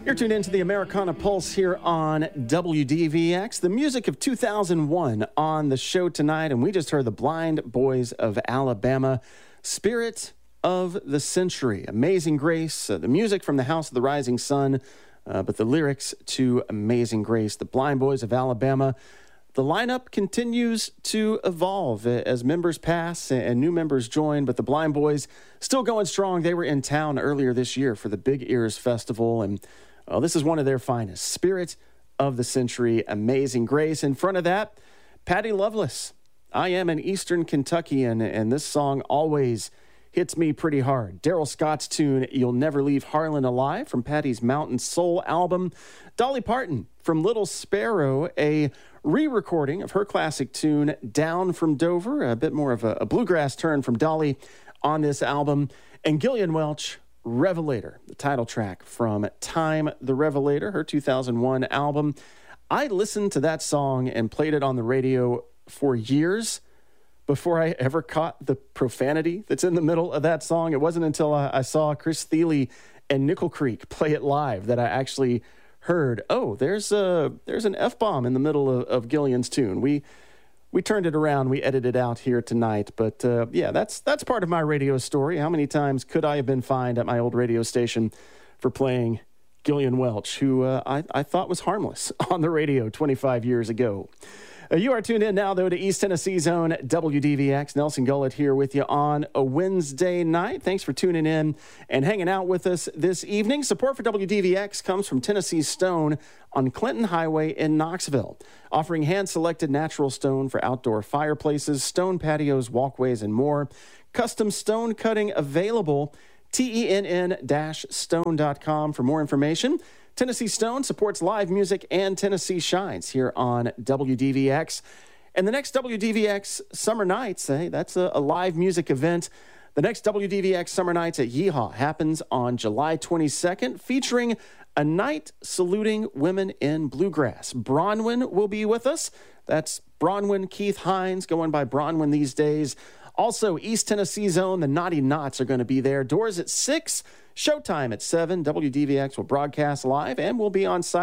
You're tuned into the Americana Pulse here on WDVX. The music of 2001 on the show tonight, and we just heard the Blind Boys of Alabama, Spirit of the Century, Amazing Grace, the music from the House of the Rising Sun, but the lyrics to Amazing Grace, the Blind Boys of Alabama. The lineup continues to evolve as members pass and new members join, but the Blind Boys still going strong. They were in town earlier this year for the Big Ears Festival, and this is one of their finest. Spirit of the Century, Amazing Grace. In front of that, Patty Loveless. I am an Eastern Kentuckian, and this song always hits me pretty hard. Daryl Scott's tune, You'll Never Leave Harlan Alive, from Patty's Mountain Soul album. Dolly Parton from Little Sparrow, a re-recording of her classic tune, Down from Dover, a bit more of a bluegrass turn from Dolly on this album. And Gillian Welch, Revelator, the title track from Time the Revelator, her 2001 album. I listened to that song and played it on the radio for years before I ever caught the profanity that's in the middle of that song. It wasn't until I saw Chris Thile and Nickel Creek play it live that I actually heard, oh, there's an F-bomb in the middle of Gillian's tune. We turned it around, we edited it out here tonight, but yeah, that's part of my radio story. How many times could I have been fined at my old radio station for playing Gillian Welch, who I thought was harmless on the radio 25 years ago? You are tuned in now, though, to East Tennessee Zone WDVX. Nelson Gullett here with you on a Wednesday night. Thanks for tuning in and hanging out with us this evening. Support for WDVX comes from Tennessee Stone on Clinton Highway in Knoxville, offering hand-selected natural stone for outdoor fireplaces, stone patios, walkways, and more. Custom stone cutting available. TENN-stone.com for more information. Tennessee Stone supports live music and Tennessee Shines here on WDVX. And the next WDVX Summer Nights, that's a live music event. The next WDVX Summer Nights at Yeehaw happens on July 22nd, featuring a night saluting women in bluegrass. Bronwyn will be with us. That's Bronwyn Keith Hines, going by Bronwyn these days. Also, East Tennessee Zone, the Naughty Knots are going to be there. Doors at 6, showtime at 7. WDVX will broadcast live and will be on site